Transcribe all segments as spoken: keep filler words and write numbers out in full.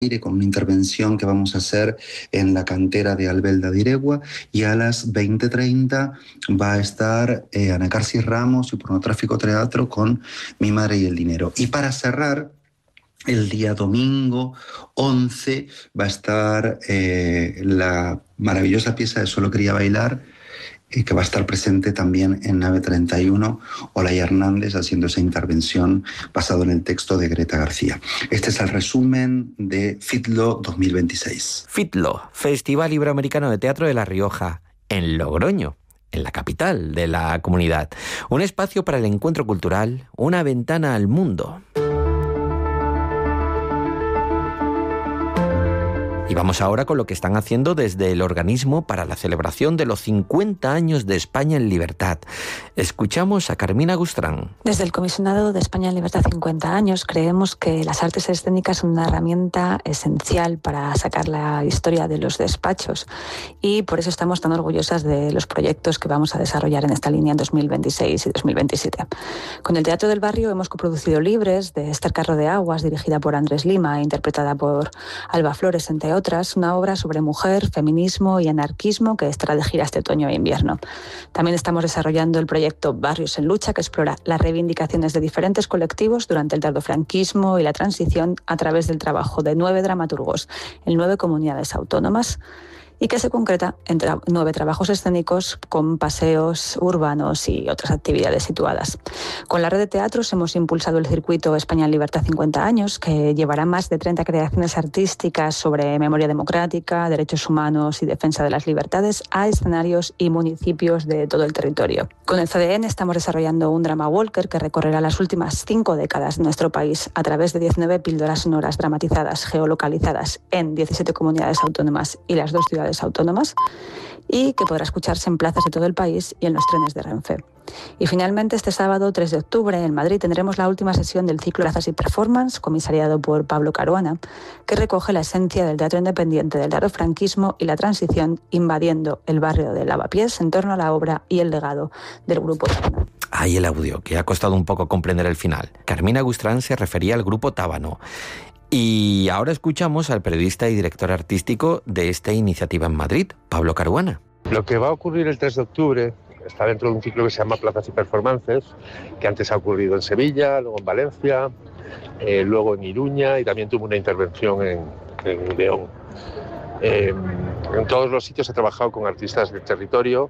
con una intervención que vamos a hacer en la cantera de Albelda de Iregua, y a las veinte treinta va a estar eh, Ana Carsis Ramos y Pornotráfico Teatro con Mi Madre y el Dinero. Y para cerrar, el día domingo once va a estar eh, la maravillosa pieza de Solo Quería Bailar, eh, que va a estar presente también en Nave treinta y uno, Olay Hernández haciendo esa intervención basado en el texto de Greta García. Este es el resumen de FITLO dos mil veintiséis. FITLO, Festival Iberoamericano de Teatro de La Rioja, en Logroño, en la capital de la comunidad. Un espacio para el encuentro cultural, una ventana al mundo. Y vamos ahora con lo que están haciendo desde el organismo para la celebración de los cincuenta años de España en Libertad. Escuchamos a Carmina Gustrán. Desde el Comisionado de España en Libertad cincuenta años creemos que las artes escénicas son una herramienta esencial para sacar la historia de los despachos, y por eso estamos tan orgullosas de los proyectos que vamos a desarrollar en esta línea en dos mil veintiséis y dos mil veintisiete. Con el Teatro del Barrio hemos coproducido Libres, de Esther Carro de Aguas, dirigida por Andrés Lima e interpretada por Alba Flores, entre otras. Otras, una obra sobre mujer, feminismo y anarquismo que estará de gira este otoño e invierno. También estamos desarrollando el proyecto Barrios en Lucha, que explora las reivindicaciones de diferentes colectivos durante el tardofranquismo y la transición a través del trabajo de nueve dramaturgos en nueve comunidades autónomas, y que se concreta en tra- nueve trabajos escénicos con paseos urbanos y otras actividades situadas. Con la red de teatros hemos impulsado el circuito España en Libertad cincuenta años, que llevará más de treinta creaciones artísticas sobre memoria democrática, derechos humanos y defensa de las libertades a escenarios y municipios de todo el territorio. Con el C D N estamos desarrollando un drama Walker que recorrerá las últimas cinco décadas de nuestro país a través de diecinueve píldoras sonoras dramatizadas, geolocalizadas en diecisiete comunidades autónomas y las dos ciudades autónomas, y que podrá escucharse en plazas de todo el país y en los trenes de Renfe. Y finalmente, este sábado tres de octubre en Madrid tendremos la última sesión del ciclo Plazas y Performance, comisariado por Pablo Caruana, que recoge la esencia del teatro independiente del tardofranquismo y la transición, invadiendo el barrio de Lavapiés en torno a la obra y el legado del grupo Tábano. Ahí el audio, que ha costado un poco comprender el final. Carmina Gustrán se refería al grupo Tábano. Y ahora escuchamos al periodista y director artístico de esta iniciativa en Madrid, Pablo Caruana. Lo que va a ocurrir el tres de octubre está dentro de un ciclo que se llama Plazas y Performances, que antes ha ocurrido en Sevilla, luego en Valencia, eh, luego en Iruña, y también tuvo una intervención en, en León. Eh, en todos los sitios he trabajado con artistas del territorio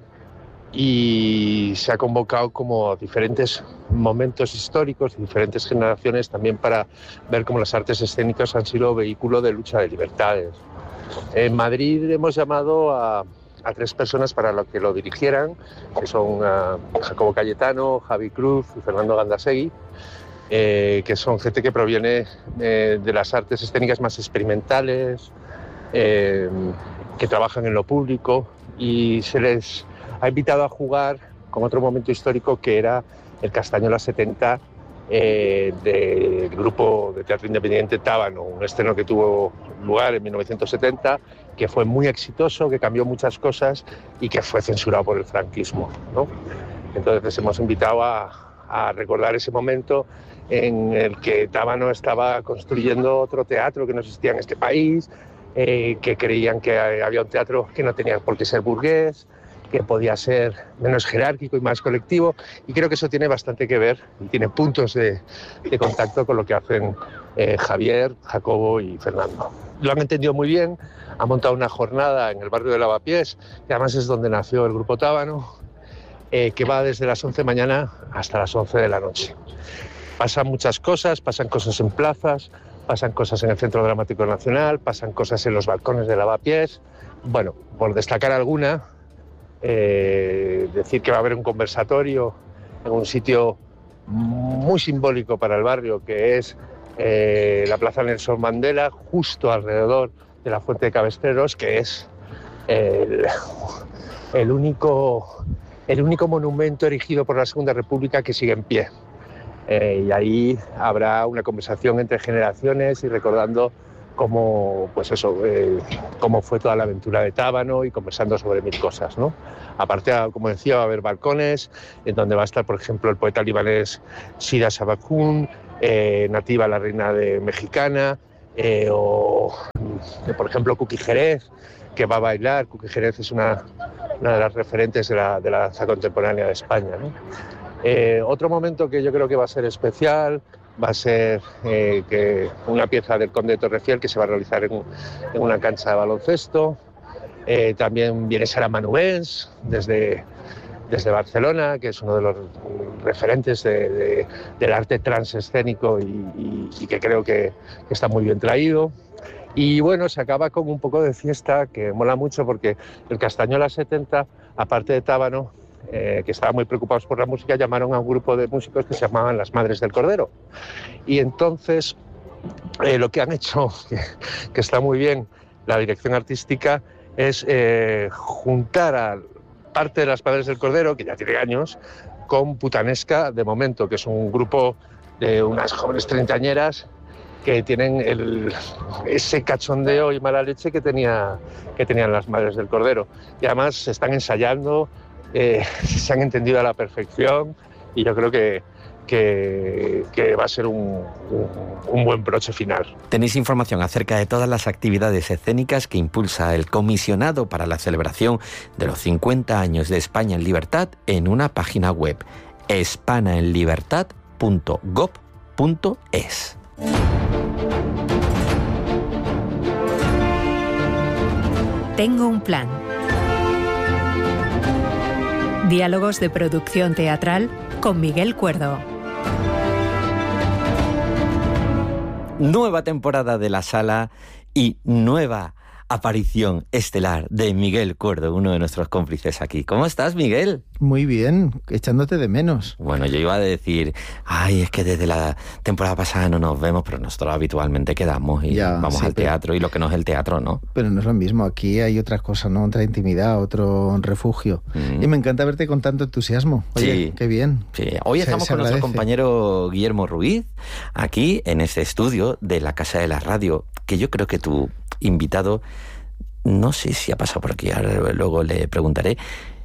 y se ha convocado como diferentes momentos históricos y diferentes generaciones también para ver cómo las artes escénicas han sido vehículo de lucha de libertades. En Madrid hemos llamado a, a tres personas para lo que lo dirigieran, que son uh, Jacobo Cayetano, Javi Cruz y Fernando Gandasegui, eh, que son gente que proviene eh, de las artes escénicas más experimentales, eh, que trabajan en lo público, y se les ha invitado a jugar con otro momento histórico que era el Castañola setenta eh, del grupo de teatro independiente Tábano, un estreno que tuvo lugar en mil novecientos setenta, que fue muy exitoso, que cambió muchas cosas y que fue censurado por el franquismo, ¿no? Entonces hemos invitado a, a recordar ese momento en el que Tábano estaba construyendo otro teatro que no existía en este país, eh, que creían que había un teatro que no tenía por qué ser burgués, que podía ser menos jerárquico y más colectivo, y creo que eso tiene bastante que ver y tiene puntos de, de contacto con lo que hacen eh, Javier, Jacobo y Fernando. Lo han entendido muy bien, han montado una jornada en el barrio de Lavapiés, que además es donde nació el grupo Tábano, eh, que va desde las once de la mañana hasta las once de la noche. Pasan muchas cosas, pasan cosas en plazas, pasan cosas en el Centro Dramático Nacional, pasan cosas en los balcones de Lavapiés. Bueno, por destacar alguna, Eh, decir que va a haber un conversatorio en un sitio muy simbólico para el barrio, que es eh, la Plaza Nelson Mandela, justo alrededor de la Fuente de Cabestreros, que es el, el, único, el único monumento erigido por la Segunda República que sigue en pie. Eh, y ahí habrá una conversación entre generaciones y recordando cómo, pues eso, eh, cómo fue toda la aventura de Tábano y conversando sobre mil cosas, ¿no? Aparte, como decía, va a haber balcones en donde va a estar, por ejemplo, el poeta libanés Shira Shabakun, eh, Nativa, la reina de mexicana, eh, o por ejemplo Cookie Jerez, que va a bailar. Cookie Jerez es una, una de las referentes de la, de la danza contemporánea de España, ¿no? Eh, otro momento que yo creo que va a ser especial va a ser eh, que una pieza del Conde de Torrefiel que se va a realizar en, en una cancha de baloncesto. Eh, también viene Sara Manubens desde, desde Barcelona, que es uno de los referentes de, de, del arte transescénico y, y, y que creo que, que está muy bien traído. Y bueno, se acaba con un poco de fiesta que mola mucho porque el Castañuela setenta, aparte de Tábano, eh, que estaban muy preocupados por la música, llamaron a un grupo de músicos que se llamaban Las Madres del Cordero. Y entonces eh, lo que han hecho, que, que está muy bien, la dirección artística, es eh, juntar a parte de Las Madres del Cordero, que ya tiene años, con Putanesca de Momento, que es un grupo de unas jóvenes treintañeras que tienen el, ese cachondeo y mala leche que, tenía, que tenían Las Madres del Cordero. Y además se están ensayando, eh, se han entendido a la perfección y yo creo que, que, que va a ser un, un, un buen broche final. Tenéis información acerca de todas las actividades escénicas que impulsa el comisionado para la celebración de los cincuenta años de España en Libertad en una página web, espanaenlibertad punto gob punto es. Tengo un plan. Diálogos de producción teatral con Miguel Cuerdo. Nueva temporada de La Sala y nueva aparición estelar de Miguel Cuerdo, uno de nuestros cómplices aquí. ¿Cómo estás, Miguel? Muy bien, echándote de menos. Bueno, yo iba a decir, ay, es que desde la temporada pasada no nos vemos, pero nosotros habitualmente quedamos y ya, vamos sí, al teatro, pero, y lo que no es el teatro, ¿no? Pero no es lo mismo, aquí hay otras cosas, ¿no? Otra intimidad, otro refugio. Mm. Y me encanta verte con tanto entusiasmo. Oye, sí, qué bien. Sí. Hoy se, estamos se con agradece. Nuestro compañero Guillermo Ruiz, aquí en este estudio de la Casa de la Radio, que yo creo que tu invitado, no sé si ha pasado por aquí, ahora luego le preguntaré.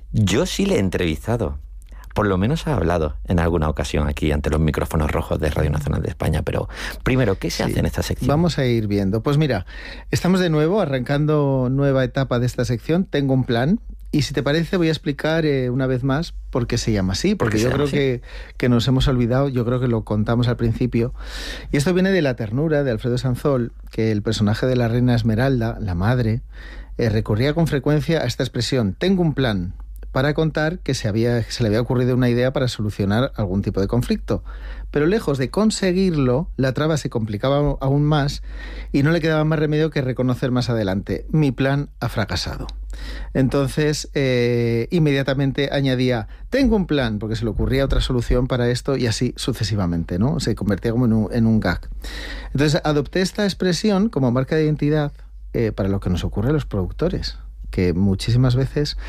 Yo sí le he entrevistado, por lo menos ha hablado en alguna ocasión aquí ante los micrófonos rojos de Radio Nacional de España, pero primero, ¿qué se sí, hace en esta sección? Vamos a ir viendo. Pues mira, estamos de nuevo arrancando nueva etapa de esta sección, Tengo un plan. Y si te parece voy a explicar eh, una vez más por qué se llama así, porque yo creo así? que, que nos hemos olvidado, yo creo que lo contamos al principio. Y esto viene de La ternura, de Alfredo Sanzol, que el personaje de la reina Esmeralda, la madre, eh, recurría con frecuencia a esta expresión, tengo un plan, para contar que se, había, se le había ocurrido una idea para solucionar algún tipo de conflicto. Pero lejos de conseguirlo, la traba se complicaba aún más y no le quedaba más remedio que reconocer más adelante, mi plan ha fracasado. Entonces, eh, inmediatamente añadía, tengo un plan, porque se le ocurría otra solución para esto y así sucesivamente, ¿no? Se convertía como en un, en un gag. Entonces, adopté esta expresión como marca de identidad eh, para lo que nos ocurre a los productores, que muchísimas veces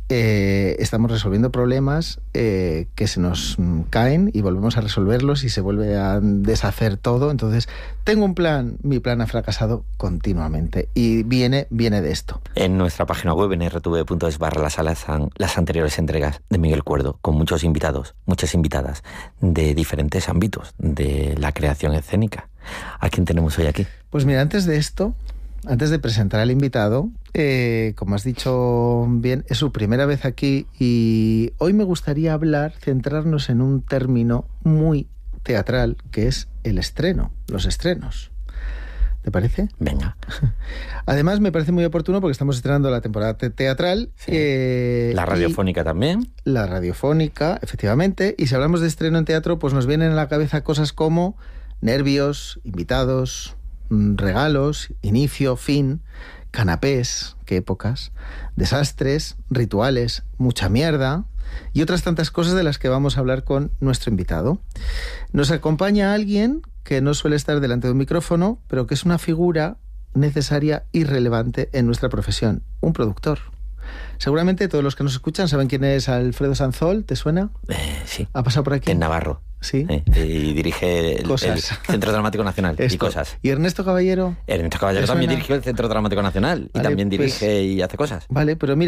Eh, estamos resolviendo problemas eh, que se nos caen y volvemos a resolverlos y se vuelve a deshacer todo. Entonces, tengo un plan, mi plan ha fracasado continuamente y viene, viene de esto. En nuestra página web en erre te ve punto es barra la sala están las anteriores entregas de Miguel Cuerdo con muchos invitados, muchas invitadas de diferentes ámbitos de la creación escénica. ¿A quién tenemos hoy aquí? Pues mira, antes de esto, antes de presentar al invitado, eh, como has dicho bien, es su primera vez aquí y hoy me gustaría hablar, centrarnos en un término muy teatral, que es el estreno, los estrenos. ¿Te parece? Venga. Además, me parece muy oportuno porque estamos estrenando la temporada te- teatral. Sí. Eh, la radiofónica también. La radiofónica, efectivamente. Y si hablamos de estreno en teatro, pues nos vienen a la cabeza cosas como nervios, invitados, regalos, inicio, fin, canapés, qué épocas, desastres, rituales, mucha mierda y otras tantas cosas de las que vamos a hablar con nuestro invitado. Nos acompaña alguien que no suele estar delante de un micrófono, pero que es una figura necesaria y relevante en nuestra profesión, un productor. Seguramente todos los que nos escuchan saben quién es Alfredo Sanzol, ¿te suena? Eh, sí. ¿Ha pasado por aquí? En Navarro. Sí. Eh, y dirige el, el Centro Dramático Nacional. Esto. Y cosas. ¿Y Ernesto Caballero? Ernesto Caballero también dirigió el Centro Dramático Nacional. Vale, y también dirige pues, y hace cosas. Vale, pero mira,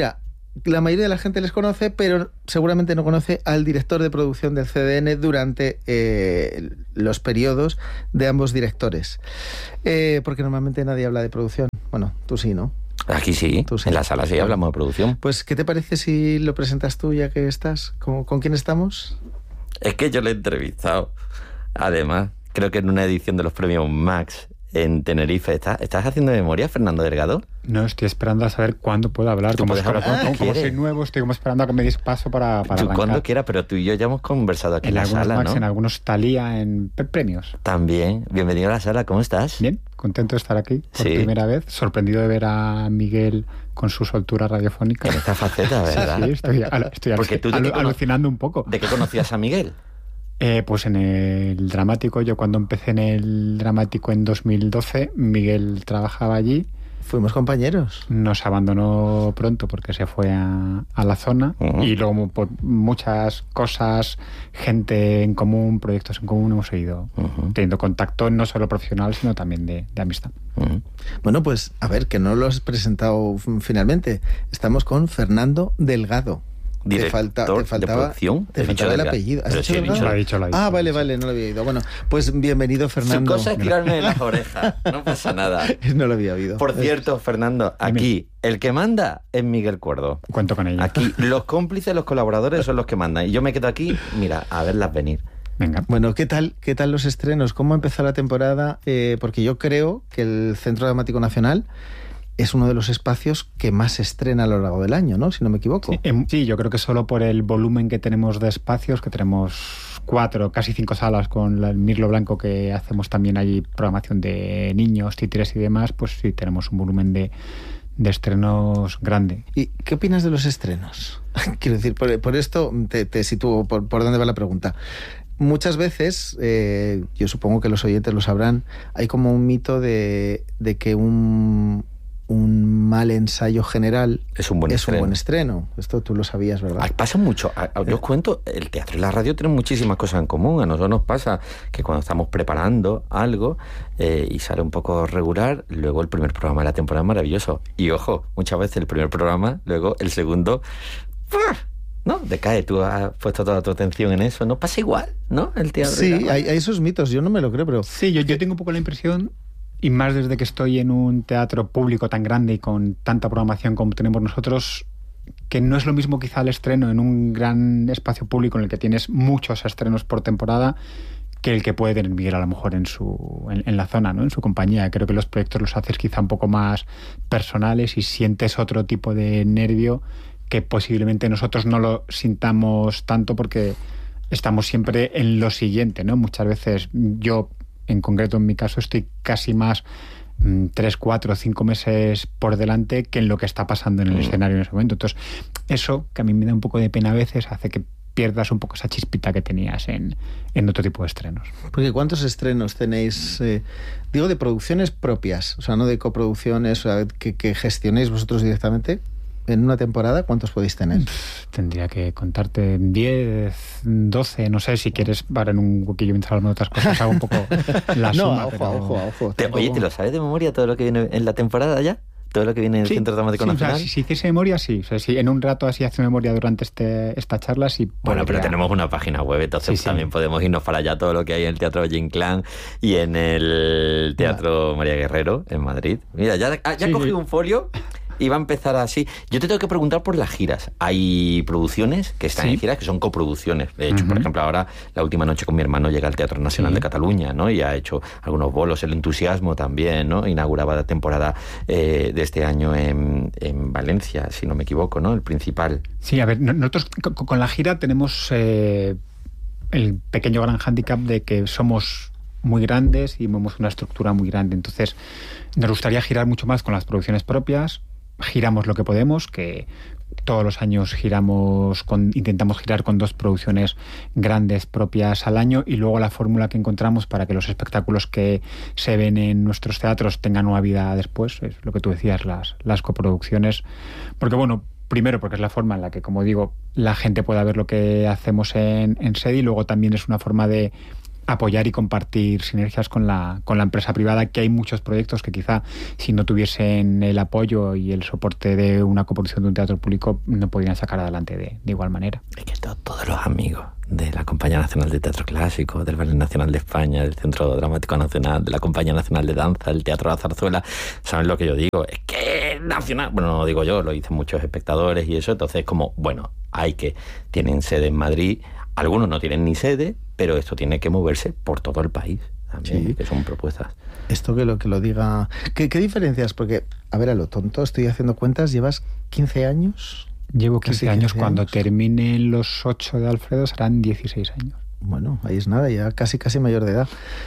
la mayoría de la gente les conoce, pero seguramente no conoce al director de producción del C D N durante eh, los periodos de ambos directores. Eh, porque normalmente nadie habla de producción. Bueno, tú sí, ¿no? Aquí sí, sí. En la sala sí hablamos de producción. Pues, ¿qué te parece si lo presentas tú ya que estás? ¿Con, ¿con quién estamos? Es que yo le he entrevistado. Además, creo que en una edición de los premios Max en Tenerife. ¿Estás, ¿Estás haciendo memoria, Fernando Delgado? No, estoy esperando a saber cuándo puedo hablar. Como, puedes hablar como, como soy nuevo, estoy como esperando a que me des paso para, para tú arrancar. Cuando quieras, pero tú y yo ya hemos conversado aquí en, en la sala, Max, ¿no? En algunos Talía, en premios. También. Bienvenido a la sala, ¿cómo estás? Bien, contento de estar aquí por sí. primera vez. Sorprendido de ver a Miguel con su soltura radiofónica. En esta faceta, ¿verdad? Sí, estoy, estoy Porque tú alu- te cono- alucinando un poco. ¿De qué conocías a Miguel? Eh, pues en el dramático, yo cuando empecé en el dramático en dos mil doce, Miguel trabajaba allí. Fuimos compañeros. Nos abandonó pronto porque se fue a, a la zona. Uh-huh. Y luego por muchas cosas, gente en común, proyectos en común, hemos seguido uh-huh. teniendo contacto no solo profesional, sino también de, de amistad. Uh-huh. Bueno, pues a ver, que no lo has presentado finalmente. Estamos con Fernando Delgado. Director te, falta, te faltaba, de producción. Te faltaba el apellido. ¿Has dicho sí, dicho, lo ha dicho, lo ha dicho. Ah, vale, vale, no lo había oído. Bueno, pues bienvenido, Fernando. Su cosa es tirarme de las orejas, no pasa nada. No lo había oído. Por cierto, Fernando, aquí el que manda es Miguel Cuerdo. Cuento con ella. Aquí los cómplices, los colaboradores son los que mandan. Y yo me quedo aquí, mira, a verlas venir. Venga. Bueno, ¿qué tal, qué tal los estrenos? ¿Cómo empezó la temporada? Eh, porque yo creo que el Centro Dramático Nacional es uno de los espacios que más se estrena a lo largo del año, ¿no? Si no me equivoco. Sí, sí, yo creo que solo por el volumen que tenemos de espacios, que tenemos cuatro, casi cinco salas con el Mirlo Blanco, que hacemos también allí programación de niños, títeres y demás, pues sí, tenemos un volumen de, de estrenos grande. ¿Y qué opinas de los estrenos? Quiero decir, por, por esto te, te sitúo, por, por dónde va la pregunta. Muchas veces, eh, yo supongo que los oyentes lo sabrán, hay como un mito de, de que un... un mal ensayo general es un buen es estreno. un buen estreno. Esto tú lo sabías, ¿verdad? Pasa mucho. Yo os cuento, el teatro y la radio tienen muchísimas cosas en común. A nosotros nos pasa que cuando estamos preparando algo eh, y sale un poco regular, luego el primer programa de la temporada es maravilloso. Y ojo, muchas veces el primer programa, luego el segundo, ¿no? Decae. Tú has puesto toda tu atención en eso. ¿No pasa igual, no? El teatro. Sí, hay, hay esos mitos. Yo no me lo creo, pero... Sí, yo, yo tengo un poco la impresión... Y más desde que estoy en un teatro público tan grande y con tanta programación como tenemos nosotros, que no es lo mismo quizá el estreno en un gran espacio público en el que tienes muchos estrenos por temporada que el que puede tener Miguel a lo mejor en su en, en la zona, ¿no? En su compañía. Creo que los proyectos los haces quizá un poco más personales y sientes otro tipo de nervio que posiblemente nosotros no lo sintamos tanto porque estamos siempre en lo siguiente, ¿no? Muchas veces yo... En concreto, en mi caso, estoy casi más mmm, tres, cuatro, cinco meses por delante que en lo que está pasando en el mm. escenario en ese momento. Entonces, eso, que a mí me da un poco de pena a veces, hace que pierdas un poco esa chispita que tenías en, en otro tipo de estrenos. Porque ¿cuántos estrenos tenéis? Eh, digo, de producciones propias, o sea, no de coproducciones, o sea, que, que gestionéis vosotros directamente. En una temporada, ¿cuántos podéis tener? Tendría que contarte diez, doce, no sé, si quieres, para en un huequillo mientras hablamos de otras cosas, hago un poco la no, suma. ojo, pero... ojo, ojo. Te, oye, ¿te lo sabes de memoria todo lo que viene en la temporada ya? ¿Todo lo que viene en el sí, Centro Dramático sí, Nacional? O sea, si, si hiciese memoria, sí. O sea, si en un rato así hace memoria durante este, esta charla, sí. Bueno, podría... pero tenemos una página web, entonces sí, también sí. podemos irnos para allá todo lo que hay en el Teatro Valle Inclán y en el Teatro María Guerrero, en Madrid. Mira, ya, ya sí, cogí sí. un folio... Y va a empezar así. Yo te tengo que preguntar por las giras. Hay producciones que están sí. en giras que son coproducciones. De hecho, uh-huh. por ejemplo, ahora La Última Noche con mi hermano llega al Teatro Nacional sí. de Cataluña, ¿no? Y ha hecho algunos bolos. El Entusiasmo también, ¿no? Inauguraba la temporada eh, de este año en, en Valencia, si no me equivoco, ¿no? El principal. Sí, a ver, nosotros con, con la gira tenemos eh, el pequeño gran hándicap de que somos muy grandes y tenemos una estructura muy grande. Entonces, nos gustaría girar mucho más con las producciones propias. Giramos lo que podemos, que todos los años giramos con, intentamos girar con dos producciones grandes propias al año, y luego la fórmula que encontramos para que los espectáculos que se ven en nuestros teatros tengan una vida después, es lo que tú decías, las, las coproducciones. Porque bueno, primero porque es la forma en la que, como digo, la gente pueda ver lo que hacemos en, en sede, y luego también es una forma de apoyar y compartir sinergias con la, con la empresa privada, que hay muchos proyectos que quizá si no tuviesen el apoyo y el soporte de una coproducción de un teatro público no podrían sacar adelante de, de igual manera. Es que to- todos los amigos de la Compañía Nacional de Teatro Clásico, del Ballet Nacional de España, del Centro Dramático Nacional, de la Compañía Nacional de Danza, del Teatro La Zarzuela, saben lo que yo digo, es que es nacional, bueno, no lo digo yo, lo dicen muchos espectadores y eso, entonces como, bueno, hay que, tienen sede en Madrid, algunos no tienen ni sede, pero esto tiene que moverse por todo el país también, sí. Que son propuestas. Esto que lo que lo diga... ¿Qué, qué diferencias? Porque, a ver, a lo tonto, estoy haciendo cuentas, ¿llevas quince años? Llevo quince años, quince cuando años. terminen los ocho de Alfredo serán dieciséis años. Bueno, ahí es nada, ya casi casi mayor de edad.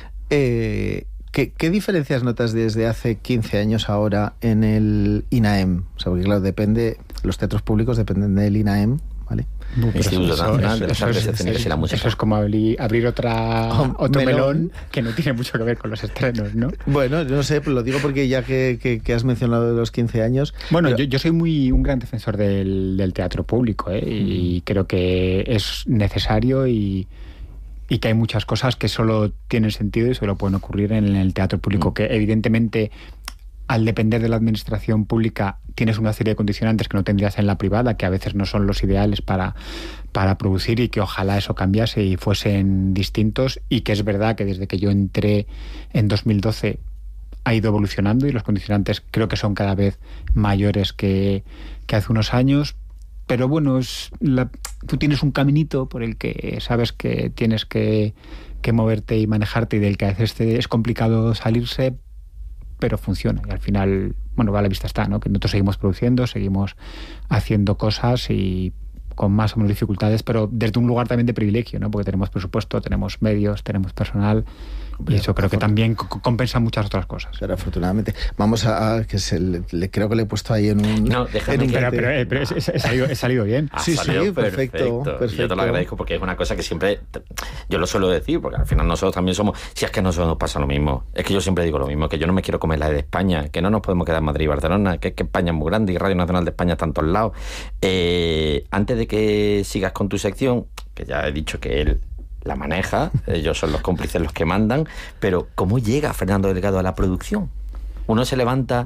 Eh, ¿qué, ¿Qué diferencias notas desde hace quince años ahora en el INAEM? O sea, porque claro, depende, los teatros públicos dependen del INAEM, ¿vale? Uh, Instituto Nacional de las Artes Escénicas y la Música. Eso es como abrir, abrir otra, oh, otro melón. melón que no tiene mucho que ver con los estrenos, ¿no? Bueno, yo no sé, lo digo porque ya que, que, que has mencionado de los quince años... Bueno, pero... yo, yo soy muy un gran defensor del, del teatro público, ¿eh? Y mm. creo que es necesario y, y que hay muchas cosas que solo tienen sentido y solo pueden ocurrir en el teatro público, mm. que evidentemente... al depender de la administración pública tienes una serie de condicionantes que no tendrías en la privada, que a veces no son los ideales para, para producir, y que ojalá eso cambiase y fuesen distintos, y que es verdad que desde que yo entré en dos mil doce ha ido evolucionando y los condicionantes creo que son cada vez mayores que, que hace unos años. Pero bueno, es la, tú tienes un caminito por el que sabes que tienes que, que moverte y manejarte, y del que a veces te, es complicado salirse, pero funciona, y al final, bueno, a la vista está, ¿no? Que nosotros seguimos produciendo, seguimos haciendo cosas y con más o menos dificultades, pero desde un lugar también de privilegio, ¿no? Porque tenemos presupuesto, tenemos medios, tenemos personal, y eso creo que también compensa muchas otras cosas. Pero afortunadamente, vamos a, a que se le, le, creo que le he puesto ahí en un... No, déjame en que... un Pero, pero, eh, pero he, he, salido, he salido bien. Ha sí, salido sí, perfecto, perfecto. perfecto. Yo te lo agradezco porque es una cosa que siempre... Yo lo suelo decir, porque al final nosotros también somos... Si es que a nosotros nos pasa lo mismo. Es que yo siempre digo lo mismo, que yo no me quiero comer la de España, que no nos podemos quedar en Madrid y Barcelona, que es que España es muy grande y Radio Nacional de España está en todos lados. Eh, antes de que sigas con tu sección, que ya he dicho que él la maneja, ellos son los cómplices los que mandan, pero ¿cómo llega Fernando Delgado a la producción? Uno se levanta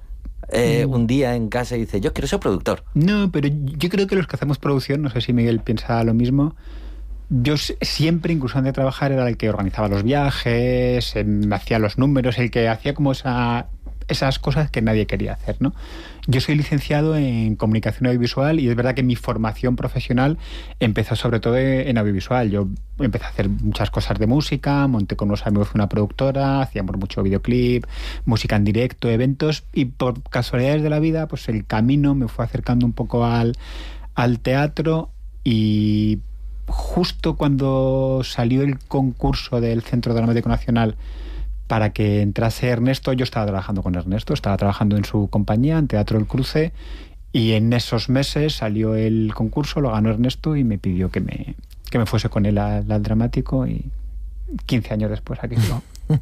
eh, un día en casa y dice, yo quiero ser productor. No, pero yo creo que los que hacemos producción, no sé si Miguel piensa lo mismo, yo siempre, incluso antes de trabajar, era el que organizaba los viajes, eh, hacía los números, el que hacía como esa... esas cosas que nadie quería hacer, ¿no? Yo soy licenciado en comunicación audiovisual y es verdad que mi formación profesional empezó sobre todo en audiovisual. Yo empecé a hacer muchas cosas de música, monté con unos amigos una productora, hacíamos mucho videoclip, música en directo, eventos, y por casualidades de la vida, pues el camino me fue acercando un poco al, al teatro, y justo cuando salió el concurso del Centro Dramático Nacional para que entrase Ernesto, yo estaba trabajando con Ernesto, estaba trabajando en su compañía, en Teatro El Cruce, y en esos meses salió el concurso, lo ganó Ernesto y me pidió que me, que me fuese con él al, al dramático, y quince años después aquí estoy.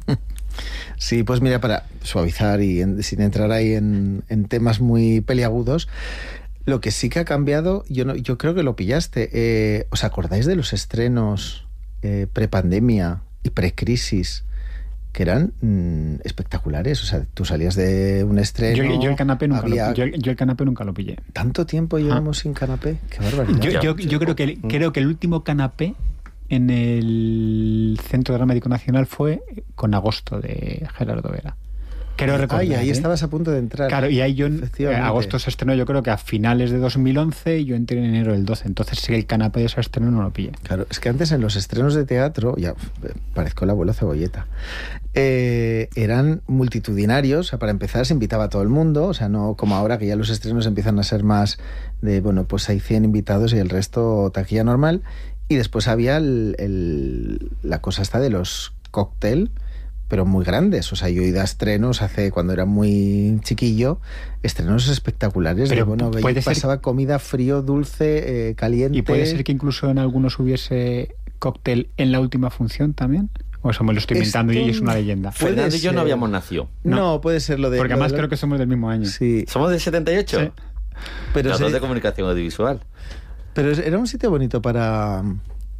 Sí, pues mira, para suavizar y en, sin entrar ahí en, en temas muy peliagudos, lo que sí que ha cambiado, yo, no, yo creo que lo pillaste, eh, ¿os acordáis de los estrenos eh, prepandemia y precrisis? Que eran mmm, espectaculares. O sea, tú salías de un estreno... Yo, yo, el, canapé nunca había... lo, yo, yo el canapé nunca lo pillé. ¿Tanto tiempo llevamos ah. sin canapé? ¡Qué barbaridad! Yo, yo, yo creo, que, creo que el último canapé en el Centro Dramático Nacional fue con Agosto, de Gerardo Vera. Quiero recordar, Ay, ahí ¿eh? estabas a punto de entrar. Claro, y ahí yo en agosto se estrenó, yo creo que a finales de dos mil once, y yo entré en enero del doce, entonces sí, el canapé de ese estreno no lo pillé. Claro, es que antes en los estrenos de teatro, ya parezco el abuelo Cebolleta, eh, eran multitudinarios. O sea, para empezar se invitaba a todo el mundo, o sea, no como ahora que ya los estrenos empiezan a ser más de, bueno, pues hay cien invitados y el resto taquilla normal, y después había el, el, la cosa esta de los cóctel, pero muy grandes. O sea, yo he ido a estrenos hace, cuando era muy chiquillo, estrenos espectaculares. Pero de, bueno, puede pasaba ser... comida, frío, dulce, eh, caliente. ¿Y puede ser que incluso en algunos hubiese cóctel en la última función también? ¿O eso me lo estoy inventando Esto... y es una leyenda? Fernando y yo no habíamos nacido. No, no puede ser lo de... Porque además lo de... creo que somos del mismo año. Sí. ¿Somos del setenta y ocho? Sí. Pero Los se... dos de comunicación audiovisual. Pero era un sitio bonito para...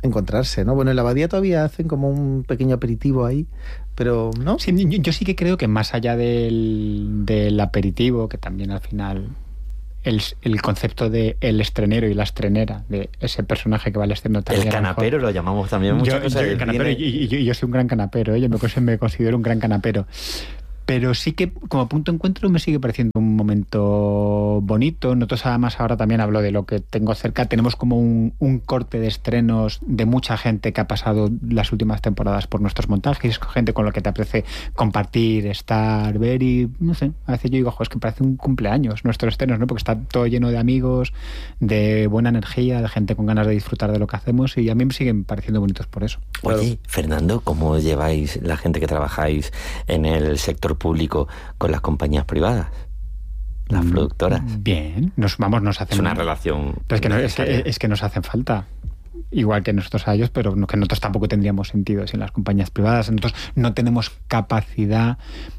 encontrarse, ¿no? Bueno, en la Abadía todavía hacen como un pequeño aperitivo ahí, pero ¿no? Sí, yo, yo sí que creo que más allá del, del aperitivo, que también al final el, el concepto de el estrenero y la estrenera, de ese personaje que va al estreno también. El canapero lo llamamos también muchas yo, cosas. Yo, el canapero, y, y, y yo soy un gran canapero, ¿eh? Yo me, me considero un gran canapero. Pero sí que como punto de encuentro me sigue pareciendo un momento bonito. Nosotros además ahora también hablo de lo que tengo cerca. Tenemos como un, un corte de estrenos de mucha gente que ha pasado las últimas temporadas por nuestros montajes, gente con la que te apetece compartir, estar, ver y no sé, a veces yo digo, jo, es que parece un cumpleaños nuestros estrenos, ¿no? Porque está todo lleno de amigos, de buena energía, de gente con ganas de disfrutar de lo que hacemos y a mí me siguen pareciendo bonitos por eso. Oye, Fernando, ¿cómo lleváis la gente que trabajáis en el sector público con las compañías privadas, las productoras? Bien, nos vamos, nos hacen... Es una relación... Pero es que, no, es, que, es que nos hacen falta, igual que nosotros a ellos, pero que nosotros tampoco tendríamos sentido sin las compañías privadas. Nosotros no tenemos capacidad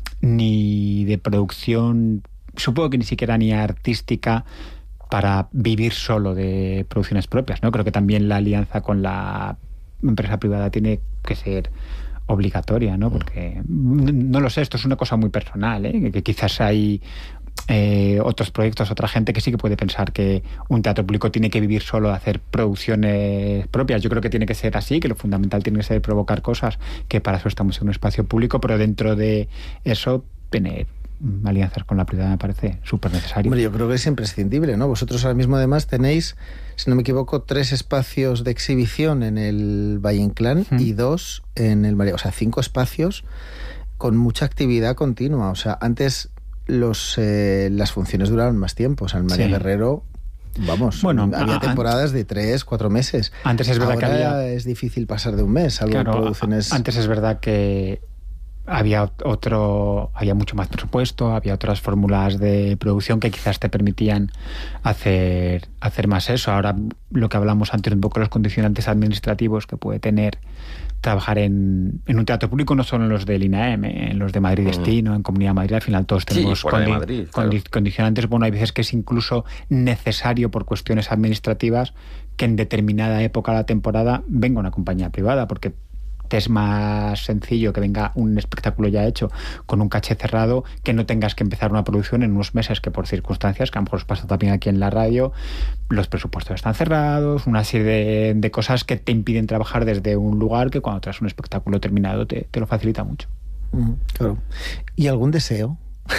ni de producción, supongo que ni siquiera ni artística, para vivir solo de producciones propias, ¿no? Creo que también la alianza con la empresa privada tiene que ser obligatoria, ¿no? Porque no lo sé, esto es una cosa muy personal, ¿eh? Que quizás hay eh, otros proyectos, otra gente que sí que puede pensar que un teatro público tiene que vivir solo de hacer producciones propias. Yo creo que tiene que ser así, que lo fundamental tiene que ser provocar cosas, que para eso estamos en un espacio público, pero dentro de eso tener alianzas con la privada me parece súper necesario. Hombre, yo creo que es imprescindible, ¿no? Vosotros ahora mismo además tenéis, si no me equivoco, tres espacios de exhibición en el Valle Inclán mm. y dos en el María, o sea, cinco espacios con mucha actividad continua. O sea, antes los eh, las funciones duraban más tiempo. O sea, el María sí. Guerrero, vamos, bueno, había temporadas de tres, cuatro meses. Antes es verdad Ahora que había... es difícil pasar de un mes, salvo claro, producciones... Antes es verdad que había otro, había mucho más presupuesto, había otras fórmulas de producción que quizás te permitían hacer, hacer más eso. Ahora lo que hablamos antes un poco, los condicionantes administrativos que puede tener trabajar en, en un teatro público, no solo en los del INAEM, en los de Madrid Destino, mm. en Comunidad de Madrid, al final todos tenemos sí, condi- Madrid, claro. condi- condicionantes. Bueno, hay veces que es incluso necesario por cuestiones administrativas que en determinada época de la temporada venga una compañía privada, porque es más sencillo que venga un espectáculo ya hecho con un caché cerrado, que no tengas que empezar una producción en unos meses que por circunstancias, que a lo mejor os pasa también aquí en la radio, los presupuestos están cerrados, una serie de, de cosas que te impiden trabajar desde un lugar que cuando traes un espectáculo terminado te, te lo facilita mucho. Mm, claro. ¿Y algún deseo?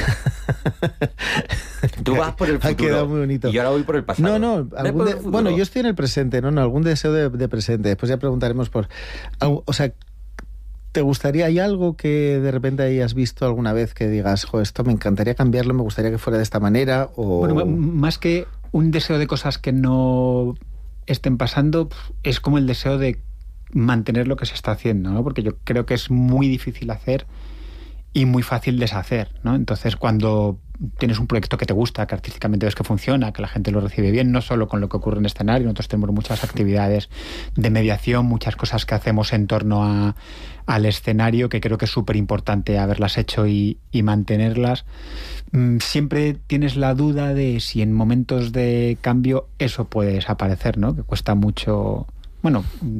Tú vas por el futuro. Ha quedado muy bonito. Y yo ahora voy por el pasado. No, no. Algún de, bueno, yo estoy en el presente, ¿no? no algún deseo de, de presente. Después ya preguntaremos por... O sea, ¿te gustaría, hay algo que de repente hayas visto alguna vez que digas, jo, esto me encantaría cambiarlo, me gustaría que fuera de esta manera? O... Bueno, más que un deseo de cosas que no estén pasando, es como el deseo de mantener lo que se está haciendo, ¿no? Porque yo creo que es muy difícil hacer y muy fácil deshacer, ¿no? Entonces, cuando tienes un proyecto que te gusta, que artísticamente ves que funciona, que la gente lo recibe bien, no solo con lo que ocurre en escenario, nosotros tenemos muchas actividades de mediación, muchas cosas que hacemos en torno a, al escenario, que creo que es súper importante haberlas hecho y, y mantenerlas. Siempre tienes la duda de si en momentos de cambio eso puede desaparecer, ¿no? Que cuesta mucho... Bueno,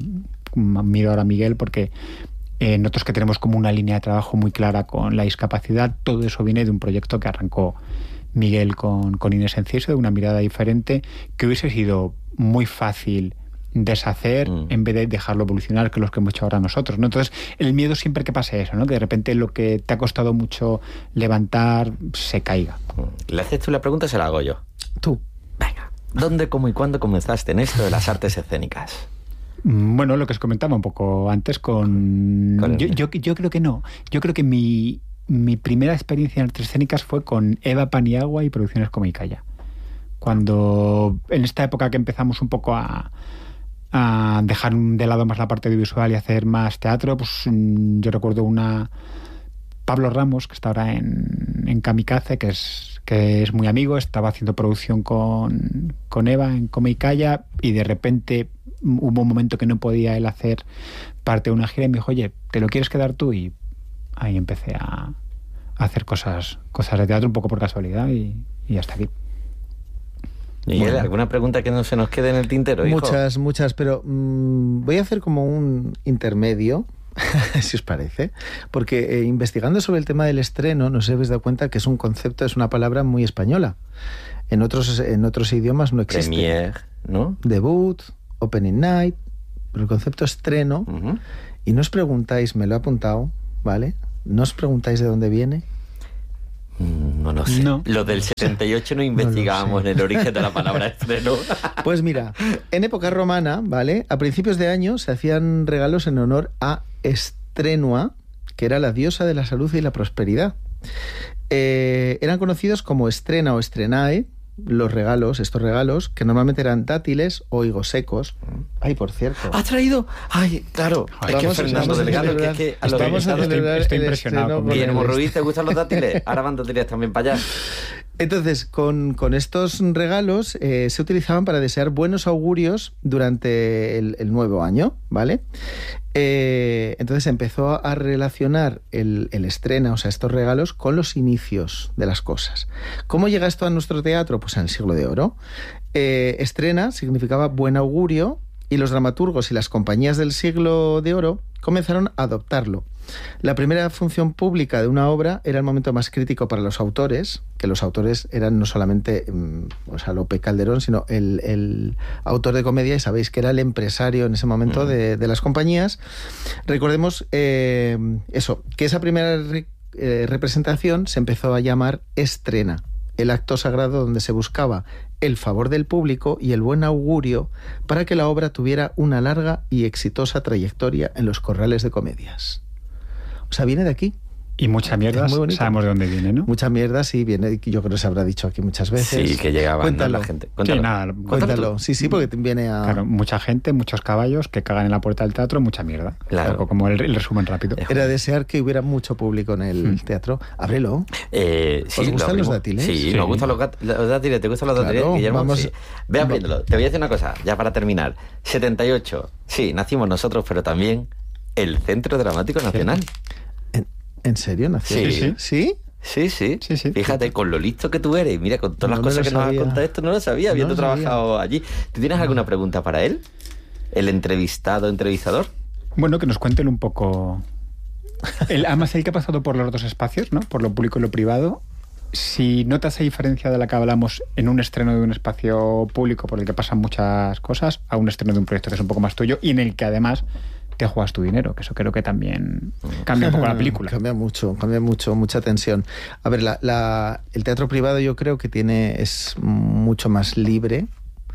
miro ahora a Miguel porque... Eh, nosotros que tenemos como una línea de trabajo muy clara con la discapacidad, todo eso viene de un proyecto que arrancó Miguel con, con Inés Enciso, de una mirada diferente, que hubiese sido muy fácil deshacer mm. en vez de dejarlo evolucionar, que es lo que hemos hecho ahora nosotros, ¿no? Entonces, el miedo siempre que pase eso, ¿no? Que de repente lo que te ha costado mucho levantar se caiga. ¿Le haces tú la pregunta o se la hago yo? Tú. Venga. ¿Dónde, cómo y cuándo comenzaste en esto de las artes escénicas? Bueno, lo que os comentaba un poco antes con... con yo, yo, yo creo que no. Yo creo que mi, mi primera experiencia en artes escénicas fue con Eva Paniagua y Producciones Come y Calla. Cuando, en esta época que empezamos un poco a, a dejar de lado más la parte audiovisual y hacer más teatro, pues yo recuerdo una... Pablo Ramos, que está ahora en, en Kamikaze, que es, que es muy amigo, estaba haciendo producción con, con Eva en Come y Calla, y de repente... hubo un momento que no podía él hacer parte de una gira y me dijo, oye, ¿te lo quieres quedar tú? Y ahí empecé a, a hacer cosas cosas de teatro un poco por casualidad y, y hasta aquí. Miguel, bueno, ¿alguna pregunta que no se nos quede en el tintero, hijo? Muchas, muchas, pero mmm, voy a hacer como un intermedio, si os parece, porque eh, investigando sobre el tema del estreno nos habéis dado cuenta que es un concepto, es una palabra muy española. En otros, en otros idiomas no existe. Premier, ¿no? Debut, opening night, pero el concepto estreno, uh-huh. Y no os preguntáis, me lo he apuntado, ¿vale? No os preguntáis de dónde viene. No lo sé. No. Lo del setenta y ocho no investigábamos no en el origen de la palabra estreno. Pues mira, en época romana, ¿vale? A principios de año se hacían regalos en honor a Estrenua, que era la diosa de la salud y la prosperidad. Eh, eran conocidos como estrena o estrenae, los regalos, estos regalos, que normalmente eran dátiles o higos secos. Ay, por cierto. ¿Ha traído? Ay, claro. Vamos, es que Fernando Delgado, que es que a los vamos a celebrar estoy impresionado. Guillermo Ruiz, ¿te gustan los dátiles? Ahora van dátiles también para allá. Entonces, con, con estos regalos eh, se utilizaban para desear buenos augurios durante el, el nuevo año, ¿vale? Eh, entonces empezó a relacionar el, el estrena, o sea, estos regalos, con los inicios de las cosas. ¿Cómo llega esto a nuestro teatro? Pues en el siglo de oro. Eh, estrena significaba buen augurio y los dramaturgos y las compañías del siglo de oro comenzaron a adoptarlo. La primera función pública de una obra era el momento más crítico para los autores, que los autores eran no solamente o sea, Lope Calderón, sino el, el autor de comedia, y sabéis que era el empresario en ese momento de, de las compañías. Recordemos eh, eso, que esa primera re, eh, representación se empezó a llamar estrena, el acto sagrado donde se buscaba el favor del público y el buen augurio para que la obra tuviera una larga y exitosa trayectoria en los corrales de comedias. O sea, viene de aquí. Y mucha mierda, sabemos de dónde viene, ¿no? Mucha mierda, sí, viene, yo creo que se habrá dicho aquí muchas veces. Sí, que llegaban Cuéntalo. la gente. Cuéntalo. Sí, nada, Cuéntalo. Sí, sí, porque viene a... Claro, mucha gente, muchos caballos que cagan en la puerta del teatro, mucha mierda. Claro. Como el, el resumen rápido. Era desear que hubiera mucho público en el hmm. teatro. Ábrelo. Eh, sí, ¿Os gustan los dátiles? Sí, sí, nos gustan los, los dátiles. ¿Te gustan los dátiles, claro, Guillermo? Vamos... Sí. Ve abriéndolo. Te voy a decir una cosa, ya para terminar. setenta y ocho. Sí, nacimos nosotros, pero también el Centro Dramático Nacional. Sí. ¿En serio? ¿Nació? Sí. ¿Sí? ¿Sí? Sí, sí, sí, sí. Fíjate, con lo listo que tú eres, mira, con todas no las cosas que nos has contado esto, no lo sabía, habiendo no lo trabajado sabía. allí. ¿Tú tienes alguna pregunta para él? ¿El entrevistado, entrevistador? Bueno, que nos cuenten un poco... El, además, el que ha pasado por los dos espacios, ¿no? Por lo público y lo privado. Si notas esa diferencia de la que hablamos en un estreno de un espacio público por el que pasan muchas cosas, a un estreno de un proyecto que es un poco más tuyo y en el que además... te juegas tu dinero, que eso creo que también cambia un poco la película. Cambia mucho, cambia mucho, mucha tensión. A ver, la, la, el teatro privado yo creo que tiene es mucho más libre.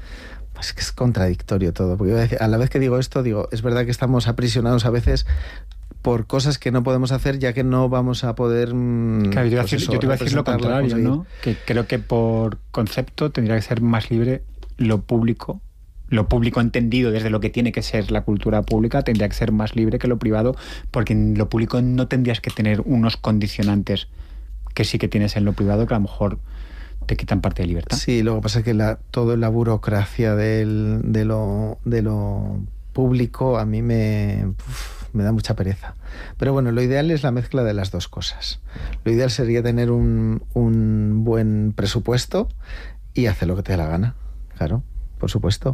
Es que es contradictorio todo, porque a la vez que digo esto, digo, es verdad que estamos aprisionados a veces por cosas que no podemos hacer, ya que no vamos a poder... Claro, yo, pues eso, yo te iba a decir lo contrario, ¿no? Que creo que por concepto tendría que ser más libre lo público. Lo público entendido desde lo que tiene que ser la cultura pública tendría que ser más libre que lo privado, porque en lo público no tendrías que tener unos condicionantes que sí que tienes en lo privado, que a lo mejor te quitan parte de libertad. Sí, lo que pasa es que la, toda la burocracia del, de, lo, de lo público a mí me, uf, me da mucha pereza. Pero bueno, lo ideal es la mezcla de las dos cosas. Lo ideal sería tener un, un buen presupuesto y hacer lo que te dé la gana, claro. Por supuesto.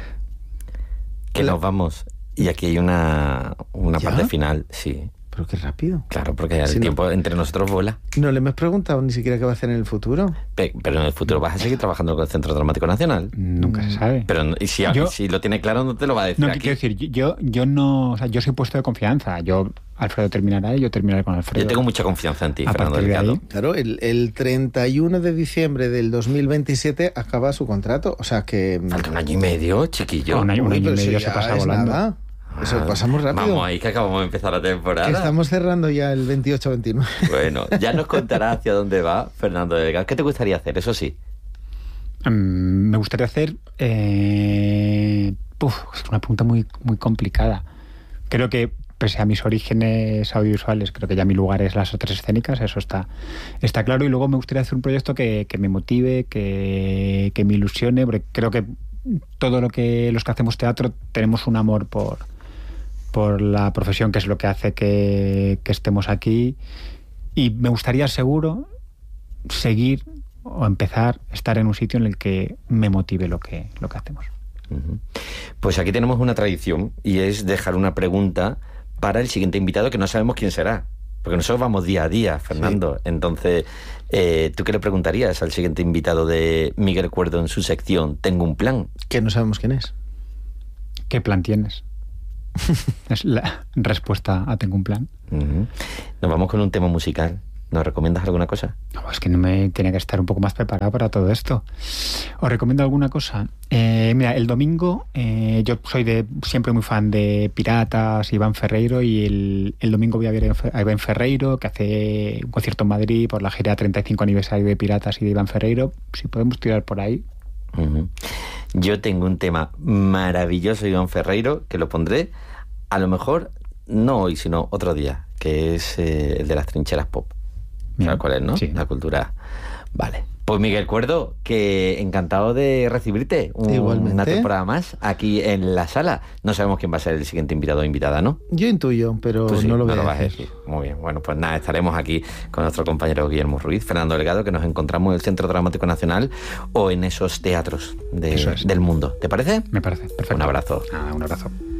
Que nos vamos. Y aquí hay una, una parte final, sí. Pero qué rápido. Claro, porque el si tiempo no, entre nosotros vuela. No le hemos preguntado ni siquiera qué va a hacer en el futuro. Pe- pero en el futuro vas a seguir trabajando con el Centro Dramático Nacional. Nunca se sabe. Pero y si, yo, si lo tiene claro, no te lo va a decir. No, aquí. quiero decir, yo, yo no, o sea, yo soy puesto de confianza. Yo, Alfredo terminará y yo terminaré con Alfredo. Yo tengo mucha confianza en ti, a Fernando Delgado. Claro, el, el treinta y uno de diciembre del dos mil veintisiete acaba su contrato, o sea que... Falta un año y medio, chiquillo. Un año, un año y medio se pasa volando. Nada. Eso pasamos rápido. Vamos ahí, que acabamos de empezar la temporada. Que estamos cerrando ya el veintiocho veintinueve. Bueno, ya nos contará hacia dónde va Fernando Delgado. ¿Qué te gustaría hacer? Eso sí. Um, me gustaría hacer... Eh... Uf, es una pregunta muy, muy complicada. Creo que, pese a mis orígenes audiovisuales, creo que ya mi lugar es las artes escénicas, eso está, está claro. Y luego me gustaría hacer un proyecto que, que me motive, que, que me ilusione, porque creo que todo lo que los que hacemos teatro tenemos un amor por, por la profesión, que es lo que hace que, que estemos aquí. Y me gustaría, seguro, seguir o empezar a estar en un sitio en el que me motive lo que, lo que hacemos. Pues aquí tenemos una tradición y es dejar una pregunta para el siguiente invitado que no sabemos quién será. Porque nosotros vamos día a día, Fernando. Sí. Entonces, eh, ¿tú qué le preguntarías al siguiente invitado de Miguel Cuerdo en su sección Tengo un plan? Que no sabemos quién es. ¿Qué plan tienes? Es la respuesta a Tengo un plan. Uh-huh. Nos vamos con un tema musical. ¿Nos recomiendas alguna cosa? No, es que no me tenía que estar un poco más preparado para todo esto. ¿Os recomiendo alguna cosa? Eh, mira, el domingo, eh, yo soy de siempre muy fan de Piratas, Iván Ferreiro, y el, el domingo voy a ver a Iván Ferreiro, que hace un concierto en Madrid por la gira treinta y cinco aniversario de Piratas y de Iván Ferreiro. Si podemos tirar por ahí. Uh-huh. Yo tengo un tema maravilloso de Iván Ferreiro, que lo pondré, a lo mejor, no hoy, sino otro día, que es eh, el de las trincheras pop. ¿Sabes cuál es, no? Sí. La cultura. Vale. Pues Miguel Cuerdo, que encantado de recibirte un, una temporada más aquí en la sala. No sabemos quién va a ser el siguiente invitado o invitada, ¿no? Yo intuyo, pero sí, no lo voy no a lo vas decir. a decir. Muy bien. Bueno, pues nada, estaremos aquí con nuestro compañero Guillermo Ruiz, Fernando Delgado, que nos encontramos en el Centro Dramático Nacional o en esos teatros de, Eso es. del mundo. ¿Te parece? Me parece. Perfecto. Un abrazo. Ah, un abrazo.